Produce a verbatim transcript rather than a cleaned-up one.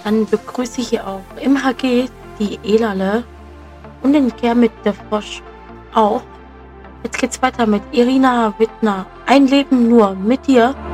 Dann begrüße ich hier auch im H G die Elale und den Kermit der Frosch auch. Jetzt geht's weiter mit Irina Wittner. Ein Leben nur mit dir.